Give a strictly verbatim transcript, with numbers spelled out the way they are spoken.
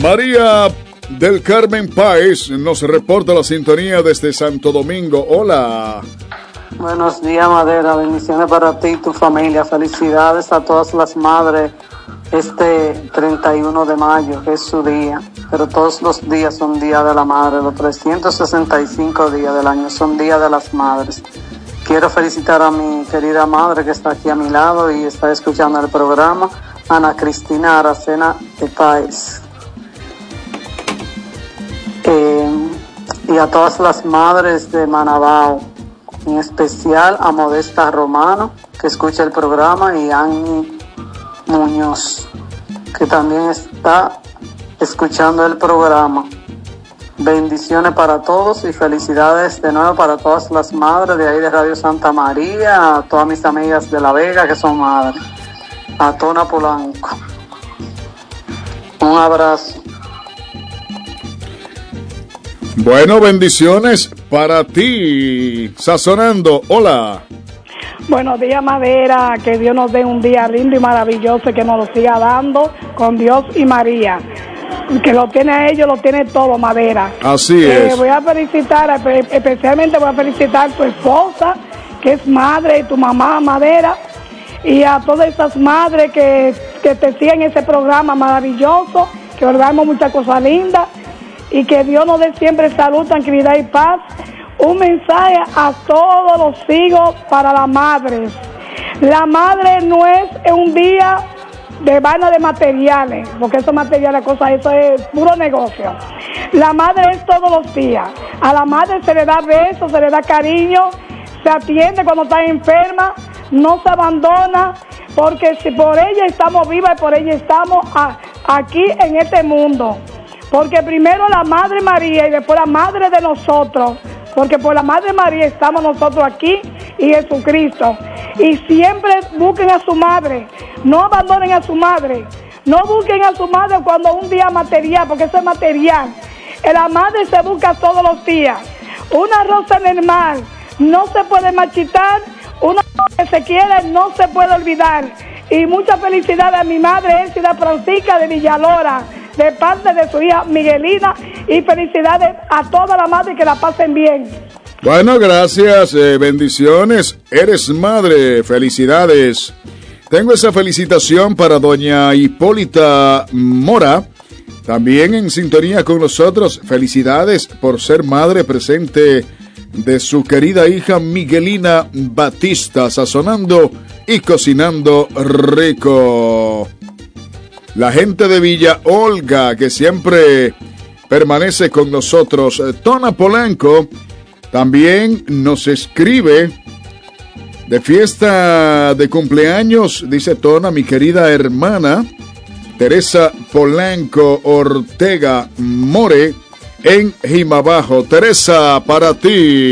María del Carmen Páez nos reporta la sintonía desde Santo Domingo. Hola. Buenos días, Madera. Bendiciones para ti y tu familia. Felicidades a todas las madres este treinta y uno de mayo, que es su día. Pero todos los días son Día de la Madre. Los trescientos sesenta y cinco días del año son Día de las Madres. Quiero felicitar a mi querida madre que está aquí a mi lado y está escuchando el programa, Ana Cristina Aracena de Páez. Eh, y a todas las madres de Manabao, en especial a Modesta Romano, que escucha el programa, y Annie Muñoz, que también está escuchando el programa. Bendiciones para todos y felicidades de nuevo para todas las madres de ahí de Radio Santa María, a todas mis amigas de La Vega que son madres, a Tona Polanco. Un abrazo. Bueno, bendiciones para ti. Sazonando, hola. Buenos días, Madera, que Dios nos dé un día lindo y maravilloso y que nos lo siga dando con Dios y María. Que lo tiene a ellos, lo tiene todo, Madera. Así eh, es. Voy a felicitar, especialmente voy a felicitar a tu esposa, que es madre, y tu mamá, Madera, y a todas esas madres que, que te siguen ese programa maravilloso, que ordenamos muchas cosas lindas, y que Dios nos dé siempre salud, tranquilidad y paz. Un mensaje a todos los hijos para las madres. La madre no es un día de vaina de materiales, porque esos materiales, cosas, eso es puro negocio. La madre es todos los días. A la madre se le da besos, se le da cariño, se atiende cuando está enferma, no se abandona, porque si por ella estamos vivas y por ella estamos a, aquí en este mundo. Porque primero la Madre María y después la Madre de nosotros, porque por la Madre María estamos nosotros aquí y Jesucristo. Y siempre busquen a su madre, no abandonen a su madre, no busquen a su madre cuando un día material, porque eso es material. La madre se busca todos los días. Una rosa en el mar no se puede marchitar, una que se quiere no se puede olvidar. Y mucha felicidad a mi madre Elcida Francisca de Villalora, de parte de su hija Miguelina, y felicidades a toda la madre, que la pasen bien. Bueno, gracias, eh, bendiciones. Eres madre, felicidades. Tengo esa felicitación para doña Hipólita Mora, también en sintonía con nosotros. Felicidades por ser madre presente de su querida hija Miguelina Batista, sazonando y cocinando rico. La gente de Villa Olga, que siempre permanece con nosotros. Tona Polanco también nos escribe de fiesta de cumpleaños, dice Tona, mi querida hermana Teresa Polanco Ortega More en Jimabajo. Teresa, para ti.